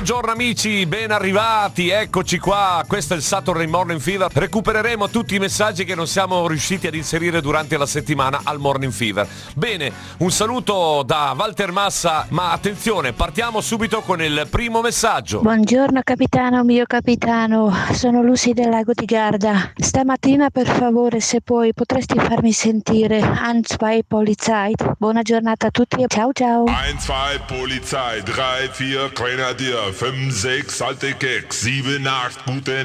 Buongiorno amici, ben arrivati, eccoci qua, questo è il Saturday Morning Fever. Recupereremo tutti i messaggi che non siamo riusciti ad inserire durante la settimana al Morning Fever. Bene, un saluto da Walter Massa, ma attenzione, partiamo subito con il primo messaggio. Buongiorno capitano, mio capitano, sono Lucy del Lago di Garda. Stamattina per favore, se puoi, potresti farmi sentire 1, 2 Polizei. Buona giornata a tutti e ciao ciao. 1, 2 Polizei, 3, 4 Grenadier, 5, 6 alte Keks, 7, 8 gute